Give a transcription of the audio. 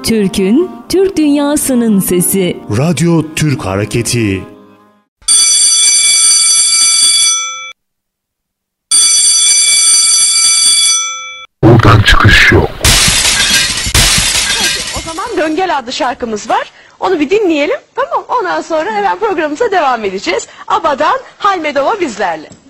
Türk'ün, Türk dünyasının sesi. Radyo Türk Hareketi. Buradan çıkış yok. O zaman Döngel adlı şarkımız var. Onu bir dinleyelim. Tamam. Ondan sonra hemen programımıza devam edeceğiz. ABBA'dan Halmedova bizlerle.